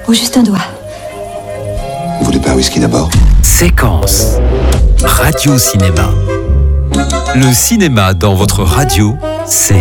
Ou juste un doigt. Vous voulez pas un whisky d'abord? Séquence. Radio Cinéma. Le cinéma dans votre radio, c'est